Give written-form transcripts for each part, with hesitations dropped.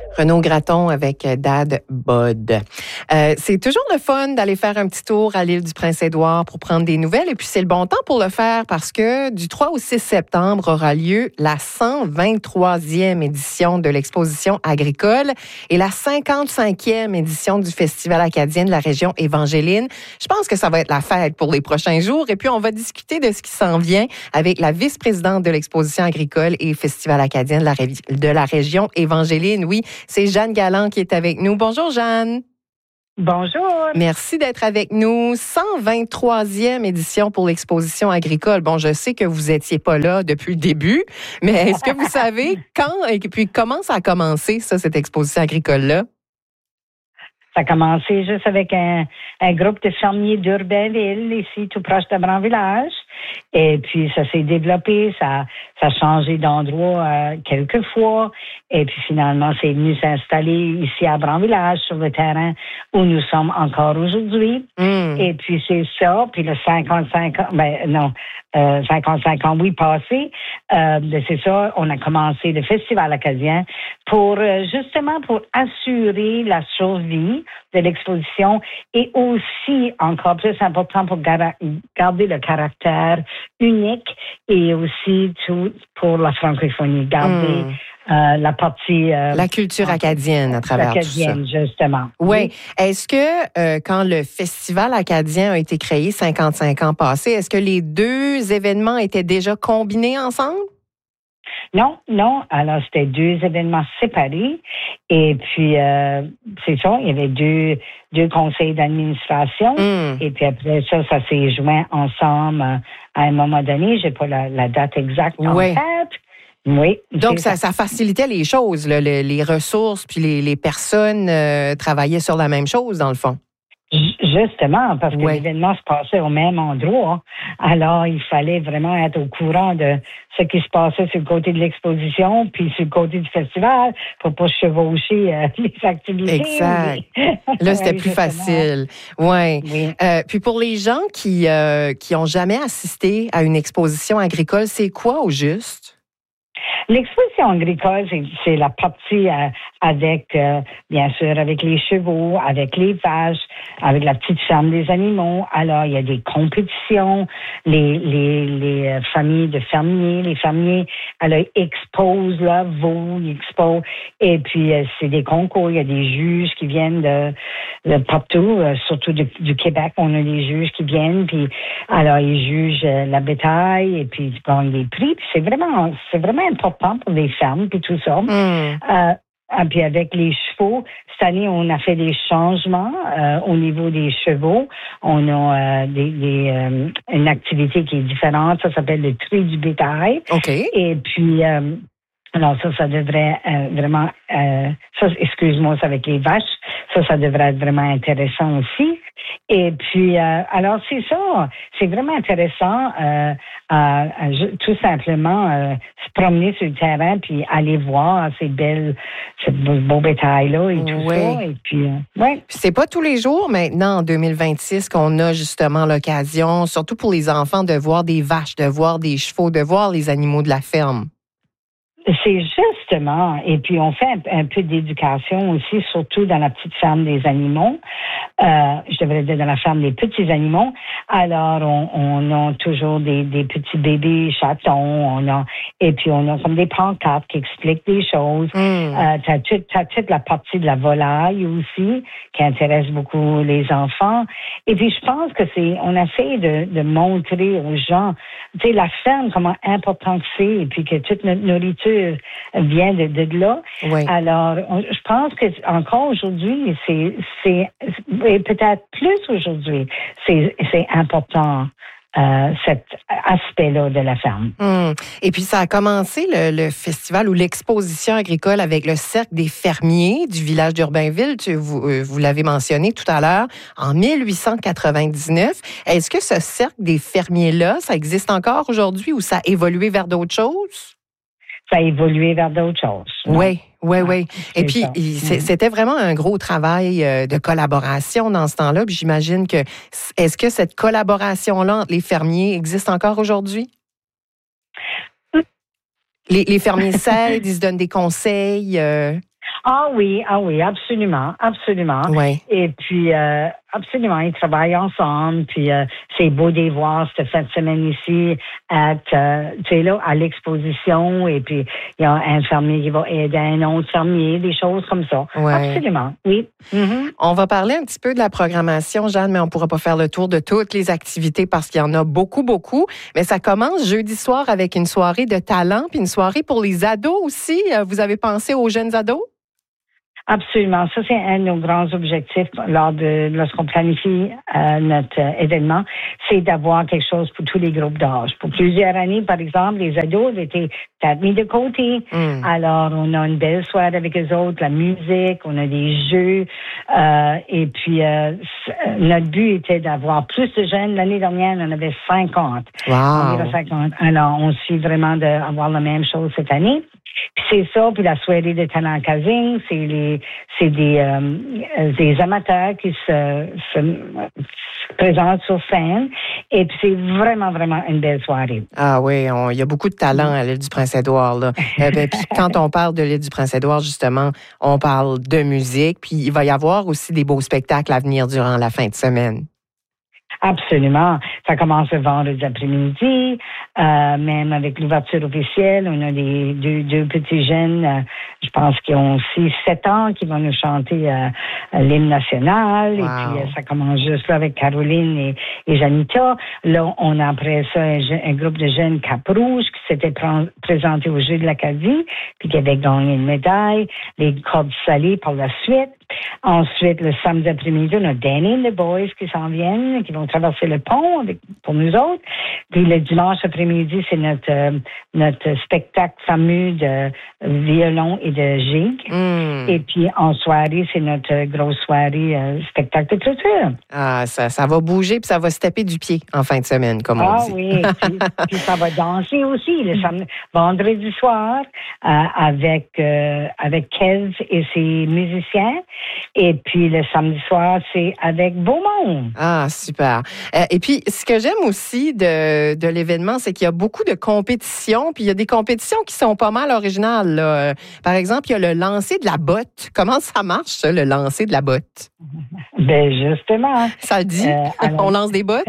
Renaud Gratton avec Dad Bod. C'est toujours le fun d'aller faire un petit tour à l'île du Prince-Édouard pour prendre des nouvelles. Et puis, c'est le bon temps pour le faire parce que du 3 au 6 septembre aura lieu la 123e édition de l'exposition agricole et la 55e édition du Festival acadien de la région Évangéline. Je pense que ça va être la fête pour les prochains jours. Et puis, on va discuter de ce qui s'en vient avec la vice-présidente de l'exposition agricole et Festival acadien de la région Évangéline. Oui, c'est Jeanne Galland qui est avec nous. Bonjour, Jeanne. Bonjour. Merci d'être avec nous. 123e édition pour l'exposition agricole. Bon, je sais que vous n'étiez pas là depuis le début, mais est-ce que vous savez quand et puis comment ça a commencé, ça, cette exposition agricole-là? Ça a commencé juste avec un groupe de fermiers d'Urbainville, ici, tout proche de Brand-Village. Et puis, ça s'est développé, ça a changé d'endroit quelques fois. Et puis, finalement, c'est venu s'installer ici à Brand-Village, sur le terrain où nous sommes encore aujourd'hui. Et puis, c'est ça. Puis, le 55 ans, oui, passé, c'est ça, on a commencé le Festival acadien pour, justement, pour assurer la survie de l'exposition et aussi, encore plus important, pour garder le caractère unique et aussi tout pour la francophonie, garder la partie... la culture acadienne à travers tout ça. Justement. Oui. Est-ce que quand le Festival acadien a été créé 55 ans passés, est-ce que les deux événements étaient déjà combinés ensemble? Non. Alors, c'était deux événements séparés. Et puis, c'est ça, il y avait deux conseils d'administration. Et puis après ça s'est joint ensemble à un moment donné. J'ai pas la date exacte en tête. Oui. Donc, ça facilitait les choses, là, les ressources, puis les personnes travaillaient sur la même chose, dans le fond. Justement, parce que l'événement se passait au même endroit. Alors, il fallait vraiment être au courant de ce qui se passait sur le côté de l'exposition, puis sur le côté du festival, pour pas chevaucher les activités. Exact. Là, c'était plus facile. Oui. Puis pour les gens qui ont jamais assisté à une exposition agricole, c'est quoi au juste? L'exposition agricole, c'est la partie avec, bien sûr, avec les chevaux, avec les vaches, avec la petite ferme des animaux. Alors, il y a des compétitions, les familles de fermiers, les fermiers, alors, exposent leurs veaux, ils exposent, et puis c'est des concours, il y a des juges qui viennent de partout, surtout du Québec, on a des juges qui viennent, puis alors, ils jugent la bétail, et puis ils gagnent des prix, puis c'est vraiment important pour les fermes, puis tout ça. Puis avec les chevaux, cette année, on a fait des changements au niveau des chevaux. On a une activité qui est différente. Ça s'appelle le tri du bétail. OK. Et puis, alors ça devrait vraiment... excuse-moi, c'est avec les vaches. Ça devrait être vraiment intéressant aussi. Et puis, alors c'est ça. C'est vraiment intéressant tout simplement se promener sur le terrain puis aller voir ce beau bétail-là et tout ça. Et puis, c'est pas tous les jours maintenant, en 2026, qu'on a justement l'occasion, surtout pour les enfants, de voir des vaches, de voir des chevaux, de voir les animaux de la ferme. C'est justement, et puis on fait un peu d'éducation aussi, surtout dans la petite ferme des animaux. Je devrais dire dans la ferme des petits animaux. Alors, on a toujours des petits bébés chatons, et puis on a comme des pancartes qui expliquent des choses. T'as toute la partie de la volaille aussi, qui intéresse beaucoup les enfants. Et puis, je pense que on essaie de montrer aux gens, tu sais, la ferme, comment important que c'est, et puis que toute notre nourriture vient de là. Oui. Alors, je pense que encore aujourd'hui, et peut-être plus aujourd'hui, c'est important. Cet aspect-là de la ferme. Et puis, ça a commencé le festival ou l'exposition agricole avec le Cercle des fermiers du village d'Urbainville. Vous l'avez mentionné tout à l'heure, en 1899. Est-ce que ce Cercle des fermiers-là, ça existe encore aujourd'hui ou ça a évolué vers d'autres choses? Ça a évolué vers d'autres choses. Oui. Et puis, c'était vraiment un gros travail de collaboration dans ce temps-là. Puis j'imagine que, est-ce que cette collaboration-là entre les fermiers existe encore aujourd'hui? Les fermiers s'aident, ils se donnent des conseils. Ah oui, absolument, absolument. Ouais. Et puis, absolument, ils travaillent ensemble. Puis, c'est beau de les voir cette fin de semaine ici à l'exposition. Et puis, il y a un fermier qui va aider un autre fermier, des choses comme ça. Ouais. Absolument, oui. Mm-hmm. On va parler un petit peu de la programmation, Jeanne, mais on ne pourra pas faire le tour de toutes les activités parce qu'il y en a beaucoup, beaucoup. Mais ça commence jeudi soir avec une soirée de talent puis une soirée pour les ados aussi. Vous avez pensé aux jeunes ados? Absolument. Ça, c'est un de nos grands objectifs lorsqu'on planifie notre événement, c'est d'avoir quelque chose pour tous les groupes d'âge. Pour plusieurs années, par exemple, les ados étaient peut-être mis de côté. Alors, on a une belle soirée avec eux autres, la musique, on a des jeux. Et puis, notre but était d'avoir plus de jeunes. L'année dernière, on en avait 50. Wow. Environ 50. Alors, on suit vraiment d'avoir la même chose cette année. Puis c'est ça, puis la soirée de talent casing, c'est des amateurs qui se présentent sur scène, et puis c'est vraiment, vraiment une belle soirée. Ah oui, il y a beaucoup de talent à l'île du Prince-Édouard, là. Puis quand on parle de l'île du Prince-Édouard, justement, on parle de musique, puis il va y avoir aussi des beaux spectacles à venir durant la fin de semaine. Absolument. Ça commence le vendredi après-midi, même avec l'ouverture officielle. On a deux petits jeunes, je pense qu'ils ont 6-7 ans, qui vont nous chanter l'hymne national. Wow. Et puis, ça commence juste là avec Caroline et Janita. Là, on a après ça un groupe de jeunes Cap-Rouge qui s'était présenté au Jeu de l'Acadie, puis qui avait gagné une médaille. Les cordes salées par la suite. Ensuite, le samedi après-midi, on a Danny and the Boys qui s'en viennent, qui vont traverser le pont pour nous autres. Puis le dimanche après-midi, c'est notre spectacle fameux de violon et de gigue. Et puis en soirée, c'est notre grosse soirée spectacle de clôture. Ah, ça va bouger puis ça va se taper du pied en fin de semaine, comme on dit. Ah oui, puis ça va danser aussi le vendredi soir avec Kev et ses musiciens. Et puis, le samedi soir, c'est avec Beaumont. Ah, super. Et puis, ce que j'aime aussi de l'événement, c'est qu'il y a beaucoup de compétitions. Puis, il y a des compétitions qui sont pas mal originales, là. Par exemple, il y a le lancer de la botte. Comment ça marche, ça, le lancer de la botte? Ben justement. Ça le dit? Alors... On lance des bottes?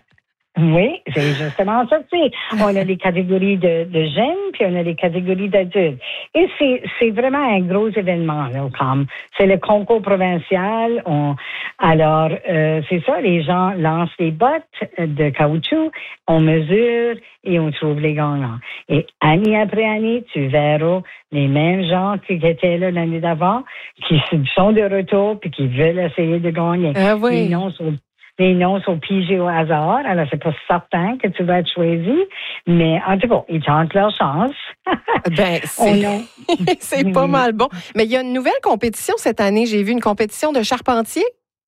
Oui, c'est justement ça. On a les catégories de jeunes, puis on a les catégories d'adultes. Et c'est vraiment un gros événement, là, comme c'est le concours provincial. Alors, c'est ça, les gens lancent des bottes de caoutchouc, on mesure et on trouve les gagnants. Et année après année, tu verras les mêmes gens qui étaient là l'année d'avant, qui sont de retour puis qui veulent essayer de gagner. Ah oui. Les noms sont pigés au hasard, alors c'est pas certain que tu vas être choisi, mais en tout cas, ils tentent leur chance. Ben, c'est pas mal bon. Mais il y a une nouvelle compétition cette année. J'ai vu une compétition de charpentier.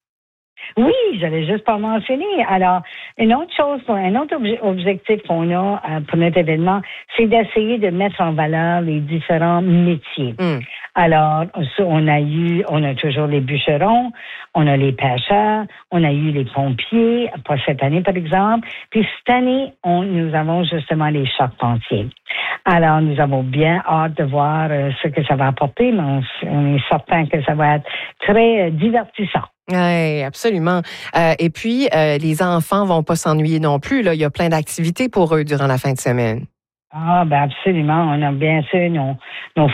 Oui, j'allais juste pas mentionner. Alors, un autre objectif qu'on a pour notre événement, c'est d'essayer de mettre en valeur les différents métiers. Alors, on a toujours les bûcherons, on a les pêcheurs, on a eu les pompiers, pas cette année par exemple. Puis cette année, nous avons justement les charpentiers. Alors, nous avons bien hâte de voir ce que ça va apporter, mais on est certain que ça va être très divertissant. Oui, absolument. Et puis, les enfants vont pas s'ennuyer non plus. Là. Il y a plein d'activités pour eux durant la fin de semaine. Ah, ben absolument. On a bien sûr nos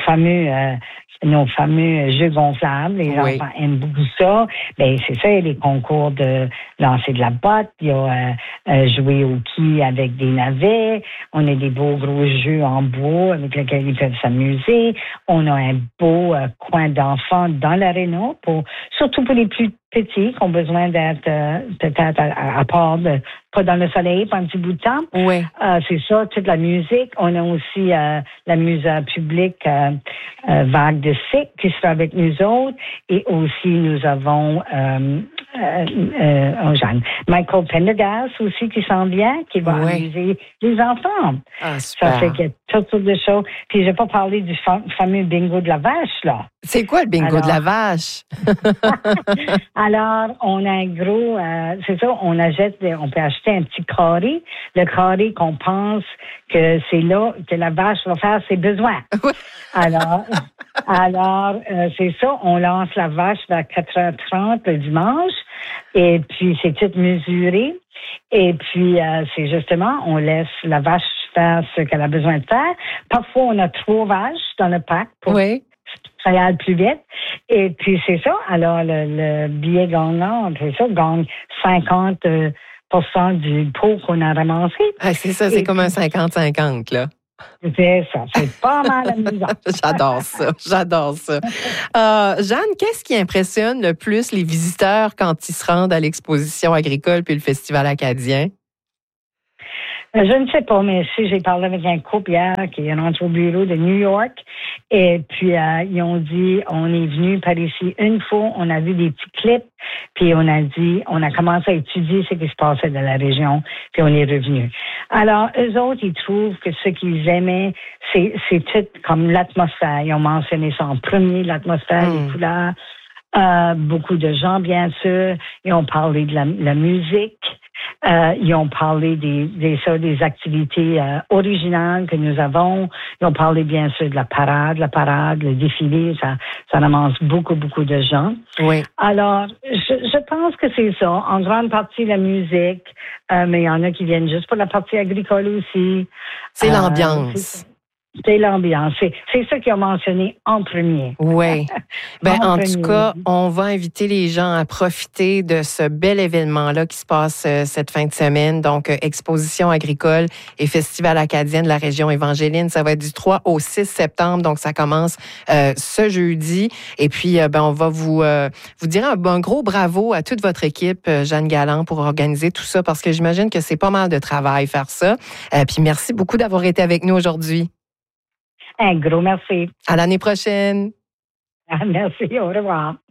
fameux jeux gonflables. Les enfants aiment beaucoup ça. Ben, c'est ça, il y a les concours de lancer de la botte. Il y a jouer au quai avec des navets. On a des beaux gros jeux en bois avec lesquels ils peuvent s'amuser. On a un beau coin d'enfants dans l'aréna, surtout pour les plus petits qui ont besoin d'être peut-être à part pas dans le soleil pendant un petit bout de temps. Oui. C'est ça, toute la musique. On a aussi la musée publique Vague de Cyc qui sera avec nous autres. Et aussi, nous avons Michael Pendergast aussi qui s'en vient, qui va amuser les enfants. Ah, super. Ça fait qu'il y a toutes sortes de choses. Puis, je n'ai pas parlé du fameux bingo de la vache, là. C'est quoi le bingo de la vache? Alors, on a un gros, c'est ça, on peut acheter un petit carré, le carré qu'on pense que c'est là que la vache va faire ses besoins. Alors, Alors, c'est ça, on lance la vache vers 4h30 le dimanche, et puis c'est tout mesuré. Et puis, c'est justement, on laisse la vache faire ce qu'elle a besoin de faire. Parfois, on a 3 vaches dans le pack pour que ça aille plus vite. Et puis, c'est ça. Alors, le billet gagnant, c'est ça, gagne 50% du pot qu'on a ramassé. Ah, c'est ça, c'est comme un 50-50, là. C'est ça, c'est pas mal amusant. J'adore ça. Jeanne, qu'est-ce qui impressionne le plus les visiteurs quand ils se rendent à l'exposition agricole puis le Festival acadien? Je ne sais pas, mais si j'ai parlé avec un couple hier qui est rentré au bureau de New York, et puis ils ont dit, on est venu par ici une fois, on a vu des petits clips, puis on a commencé à étudier ce qui se passait dans la région, puis on est revenu. Alors, eux autres, ils trouvent que ce qu'ils aimaient, c'est tout comme l'atmosphère. Ils ont mentionné ça en premier, l'atmosphère, les couleurs. Beaucoup de gens, bien sûr. Ils ont parlé de la musique. Ils ont parlé des activités originales que nous avons. Ils ont parlé, bien sûr, de la parade, le défilé. Ça ramasse beaucoup de gens. Oui. Alors, je pense que c'est ça. En grande partie, la musique. Mais il y en a qui viennent juste pour la partie agricole aussi. C'est l'ambiance. C'est l'ambiance. C'est ça qu'ils ont mentionné en premier. Oui. En tout cas, on va inviter les gens à profiter de ce bel événement-là qui se passe cette fin de semaine. Donc, Exposition agricole et Festival acadien de la région Évangeline. Ça va être du 3 au 6 septembre. Donc, ça commence ce jeudi. Et puis, on va vous dire un gros bravo à toute votre équipe, Jeanne Galland, pour organiser tout ça, parce que j'imagine que c'est pas mal de travail faire ça. Puis, merci beaucoup d'avoir été avec nous aujourd'hui. Un gros merci. À l'année prochaine. Merci, au revoir.